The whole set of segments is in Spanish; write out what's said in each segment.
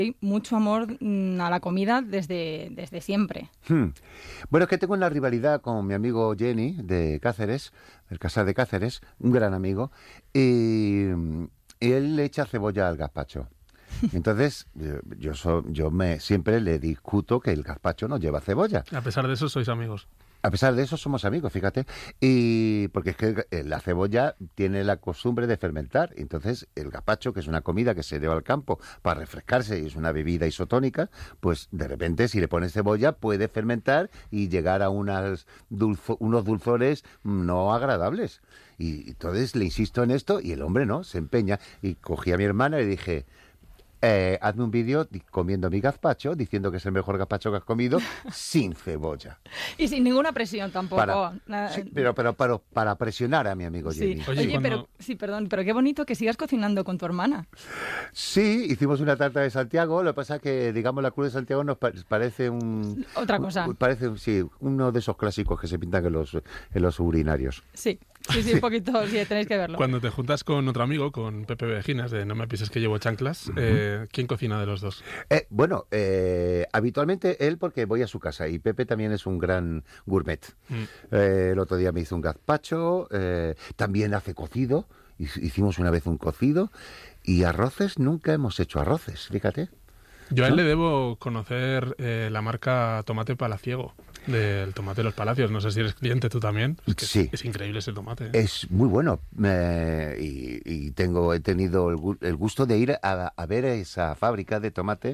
Hay mucho amor a la comida desde siempre. Bueno, es que tengo una rivalidad con mi amigo Jenny de Cáceres, del Casal de Cáceres, un gran amigo, y él le echa cebolla al gazpacho. Entonces, siempre le discuto que el gazpacho no lleva cebolla. A pesar de eso, sois amigos. A pesar de eso, somos amigos, fíjate. Y porque es que la cebolla tiene la costumbre de fermentar. Entonces, el gazpacho, que es una comida que se lleva al campo para refrescarse y es una bebida isotónica, pues de repente, si le pones cebolla, puede fermentar y llegar a unos dulzores no agradables. Y entonces le insisto en esto y el hombre no, se empeña. Y cogí a mi hermana y le dije... hazme un vídeo comiendo mi gazpacho, diciendo que es el mejor gazpacho que has comido, sin cebolla. Y sin ninguna presión tampoco. Sí, pero para presionar a mi amigo Jenny. Sí. Oye, perdón, pero qué bonito que sigas cocinando con tu hermana. Sí, hicimos una tarta de Santiago, lo que pasa es que, digamos, la cruz de Santiago nos parece otra cosa. Parece, sí, uno de esos clásicos que se pintan en los urinarios. Sí, un poquito, sí, tenéis que verlo. Cuando te juntas con otro amigo, con Pepe Vejinas, de No me pises que llevo chanclas, ¿quién cocina de los dos? Habitualmente él, porque voy a su casa, y Pepe también es un gran gourmet. El otro día me hizo un gazpacho, también hace cocido, hicimos una vez un cocido, y arroces, nunca hemos hecho arroces, fíjate. Yo a él le debo conocer la marca Tomate Palaciego, del Tomate de los Palacios. No sé si eres cliente tú también. Sí. Es increíble ese tomate. Es muy bueno. He tenido el gusto de ir a ver esa fábrica de tomate.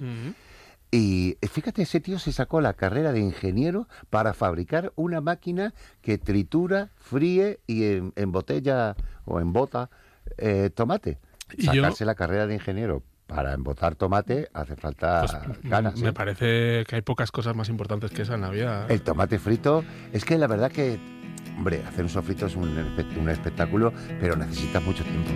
Y fíjate, ese tío se sacó la carrera de ingeniero para fabricar una máquina que tritura, fríe y embotella o embota tomate. Sacarse la carrera de ingeniero para embotar tomate hace falta ganas. Me parece que hay pocas cosas más importantes que esa en la vida. El tomate frito, es que la verdad que, hombre, hacer un sofrito es un espectáculo, pero necesita mucho tiempo.